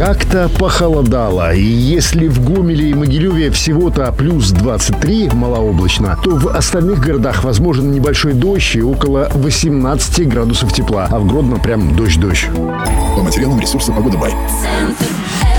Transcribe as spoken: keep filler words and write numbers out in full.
Как-то похолодало, и если в Гомеле и Могилеве всего-то плюс двадцать три, малооблачно, то в остальных городах возможен небольшой дождь и около восемнадцати градусов тепла, а в Гродно прям дождь-дождь. По материалам ресурса «Погода Бай».